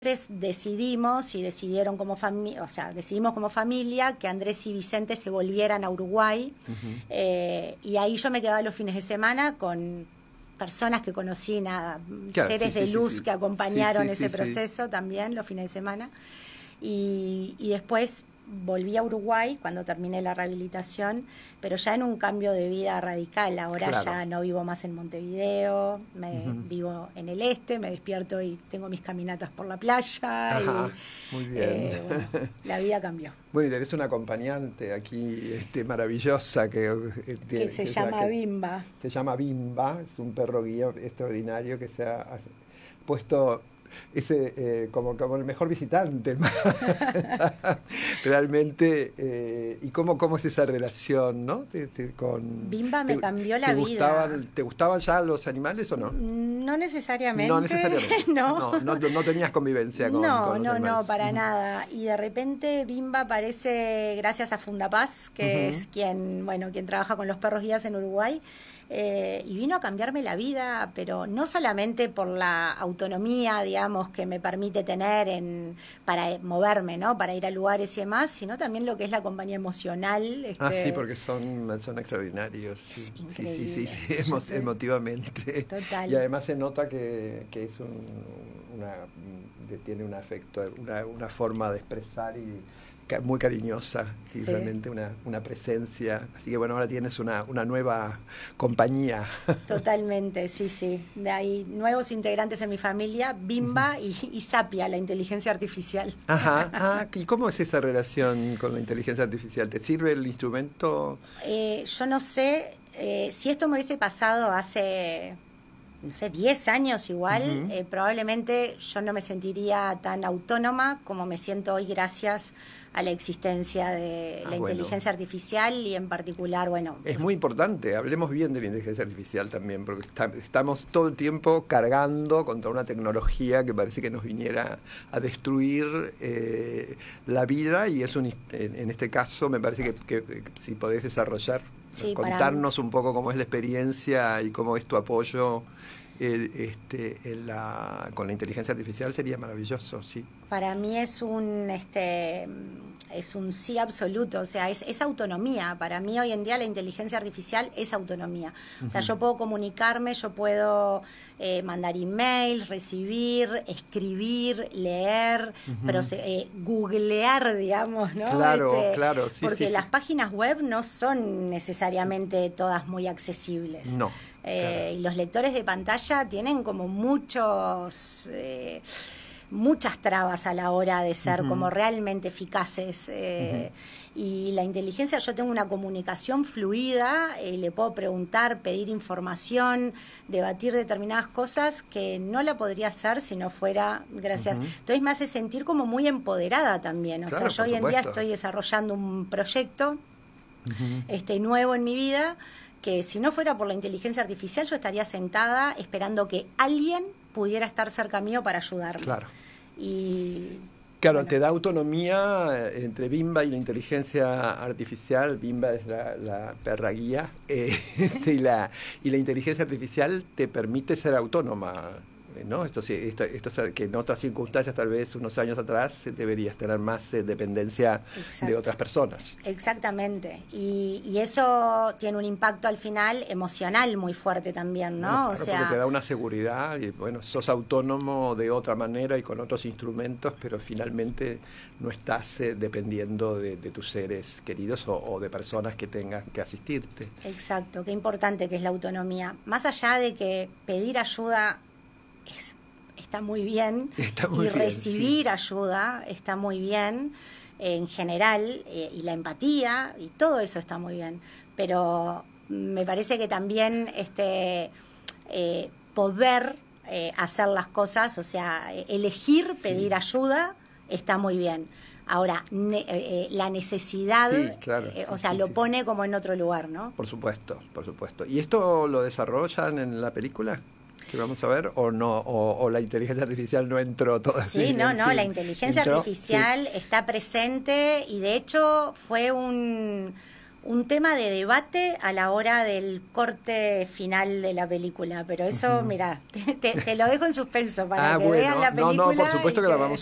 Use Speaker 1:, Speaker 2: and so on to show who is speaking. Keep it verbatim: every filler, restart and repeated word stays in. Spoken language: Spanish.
Speaker 1: Entonces decidimos y decidieron como familia, o sea, decidimos como familia que Andrés y Vicente se volvieran a Uruguay. Uh-huh. eh, y ahí yo me quedaba los fines de semana con personas que conocí, nada, claro, seres sí, de sí, luz sí, sí. que acompañaron sí, sí, ese sí, proceso sí. también los fines de semana. Y, y después volví a Uruguay cuando terminé la rehabilitación, pero ya en un cambio de vida radical. Ahora claro. ya no vivo más en Montevideo, me uh-huh. vivo en el este, me despierto y tengo mis caminatas por la playa.
Speaker 2: Ajá,
Speaker 1: y,
Speaker 2: muy bien.
Speaker 1: Eh, bueno, la vida cambió.
Speaker 2: Bueno, y tenés una acompañante aquí este, maravillosa que,
Speaker 1: eh, que se que llama que, Bimba.
Speaker 2: Se llama Bimba, es un perro guía extraordinario que se ha puesto ese eh, como, como el mejor visitante realmente. Eh, y cómo, cómo es esa relación, ¿no? Te, te, con,
Speaker 1: Bimba me
Speaker 2: te,
Speaker 1: cambió la
Speaker 2: te
Speaker 1: vida.
Speaker 2: Gustaban, ¿Te gustaban ya los animales o no?
Speaker 1: No necesariamente.
Speaker 2: No necesariamente.
Speaker 1: no.
Speaker 2: No, no, no tenías convivencia con,
Speaker 1: no,
Speaker 2: con los
Speaker 1: no,
Speaker 2: animales.
Speaker 1: No, para uh-huh. nada. Y de repente Bimba aparece gracias a Fundapaz, que uh-huh. es quien, bueno, quien trabaja con los perros guías en Uruguay. Eh, y vino a cambiarme la vida, pero no solamente por la autonomía, digamos, que me permite tener en, para moverme, ¿no? Para ir a lugares y demás, sino también lo que es la compañía emocional. Este...
Speaker 2: Ah, sí, porque son, son extraordinarios. Sí,
Speaker 1: es
Speaker 2: sí, sí, sí, sí emo- sé. emotivamente.
Speaker 1: Total.
Speaker 2: Y además se nota que, que es un, una, tiene un afecto, una, una forma de expresar y muy cariñosa y sí. realmente una, una presencia. Así que bueno, ahora tienes una, una nueva compañía.
Speaker 1: Totalmente, sí, sí. De ahí nuevos integrantes en mi familia, Bimba uh-huh. y, y Sapia, la inteligencia artificial.
Speaker 2: Ajá. Ah, ¿y cómo es esa relación con la inteligencia artificial? ¿Te sirve el instrumento?
Speaker 1: Eh, yo no sé, eh, si esto me hubiese pasado hace... no sé, diez años igual, uh-huh. eh, probablemente yo no me sentiría tan autónoma como me siento hoy gracias a la existencia de ah, la bueno. inteligencia artificial y en particular, bueno...
Speaker 2: Es muy importante, hablemos bien de la inteligencia artificial también, porque está, estamos todo el tiempo cargando contra una tecnología que parece que nos viniera a destruir eh, la vida y es un, en, en este caso me parece que, que, que si podés desarrollar, sí, contarnos un poco cómo es la experiencia y cómo es tu apoyo eh, este, en la, con la inteligencia artificial sería maravilloso, sí.
Speaker 1: Para mí es un este es un sí absoluto, o sea, es, es autonomía. Para mí hoy en día la inteligencia artificial es autonomía. Uh-huh. O sea, yo puedo comunicarme, yo puedo eh, mandar emails, recibir, escribir, leer, uh-huh. pero eh, googlear, digamos, ¿no?
Speaker 2: Claro,
Speaker 1: este,
Speaker 2: claro, sí,
Speaker 1: porque
Speaker 2: sí,
Speaker 1: las
Speaker 2: sí.
Speaker 1: páginas web no son necesariamente todas muy accesibles.
Speaker 2: No.
Speaker 1: Eh,
Speaker 2: claro.
Speaker 1: Y los lectores de pantalla tienen como muchos... Eh, muchas trabas a la hora de ser uh-huh. como realmente eficaces eh, uh-huh. y la inteligencia, yo tengo una comunicación fluida, eh, le puedo preguntar, pedir información, debatir determinadas cosas que no la podría hacer si no fuera gracias, uh-huh. entonces me hace sentir como muy empoderada también, o
Speaker 2: claro,
Speaker 1: sea, yo hoy en día estoy desarrollando un proyecto uh-huh. este nuevo en mi vida que si no fuera por la inteligencia artificial yo estaría sentada esperando que alguien pudiera estar cerca mío para ayudarme.
Speaker 2: Claro.
Speaker 1: Y
Speaker 2: claro,
Speaker 1: bueno.
Speaker 2: te da autonomía entre Bimba y la inteligencia artificial. Bimba es la, la perra guía eh, y, la, y la inteligencia artificial te permite ser autónoma, ¿no? Esto, esto, esto que en otras circunstancias, tal vez unos años atrás, deberías tener más eh, dependencia Exacto. de otras personas.
Speaker 1: Exactamente. Y, y eso tiene un impacto al final emocional muy fuerte también, ¿no?
Speaker 2: Bueno, claro,
Speaker 1: o sea,
Speaker 2: porque te da una seguridad y, bueno, sos autónomo de otra manera y con otros instrumentos, pero finalmente no estás eh, dependiendo de, de tus seres queridos o, o de personas que tengan que asistirte.
Speaker 1: Exacto. Qué importante que es la autonomía. Más allá de que pedir ayuda... Es, está muy bien
Speaker 2: está muy
Speaker 1: y
Speaker 2: bien,
Speaker 1: recibir
Speaker 2: sí.
Speaker 1: ayuda está muy bien eh, en general eh, y la empatía y todo eso está muy bien, pero me parece que también este eh, poder eh, hacer las cosas, o sea, elegir pedir sí. ayuda está muy bien. Ahora, ne- eh, la necesidad,
Speaker 2: sí, claro,
Speaker 1: eh,
Speaker 2: sí,
Speaker 1: o sea,
Speaker 2: sí,
Speaker 1: lo
Speaker 2: sí.
Speaker 1: pone como en otro lugar, ¿no?
Speaker 2: Por supuesto, por supuesto. ¿Y esto lo desarrollan en la película que vamos a ver o no o, o la inteligencia artificial no entró todavía?
Speaker 1: Sí, no, no, la inteligencia
Speaker 2: ¿Entró?
Speaker 1: artificial
Speaker 2: sí.
Speaker 1: está presente y de hecho fue un un tema de debate a la hora del corte final de la película, pero eso, uh-huh. mira, te, te, te lo dejo en suspenso para ah, que bueno. vean la película.
Speaker 2: No, no, por supuesto que, que la vamos